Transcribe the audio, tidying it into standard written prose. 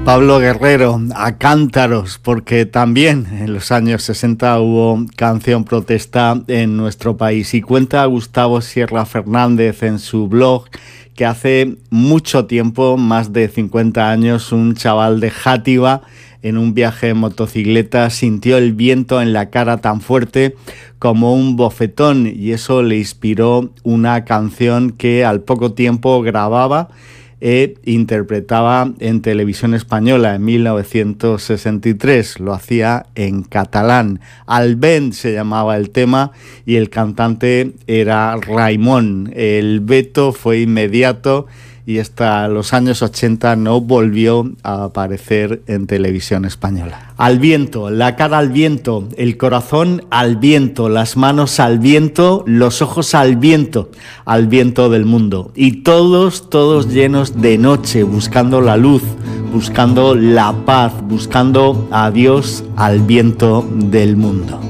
Pablo Guerrero, a cántaros, porque también en los años 60 hubo canción protesta en nuestro país. Y cuenta Gustavo Sierra Fernández en su blog que hace mucho tiempo, más de 50 años, un chaval de Játiva en un viaje en motocicleta sintió el viento en la cara tan fuerte como un bofetón, y eso le inspiró una canción que al poco tiempo grababa e interpretaba en televisión española en 1963. Lo hacía en catalán. Al vent se llamaba el tema y el cantante era Raimon. El veto fue inmediato y hasta los años 80 no volvió a aparecer en televisión española. Al viento, la cara al viento, el corazón al viento, las manos al viento, los ojos al viento del mundo. Y todos llenos de noche, buscando la luz, buscando la paz, buscando a Dios al viento del mundo.